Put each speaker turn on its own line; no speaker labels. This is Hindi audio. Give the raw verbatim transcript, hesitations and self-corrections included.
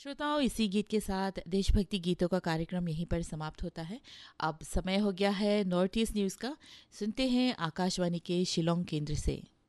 श्रोताओं, इसी गीत के साथ देशभक्ति गीतों का कार्यक्रम यहीं पर समाप्त होता है। अब समय हो गया है नॉर्थ ईस्ट न्यूज़ का। सुनते हैं आकाशवाणी के शिलोंग केंद्र से।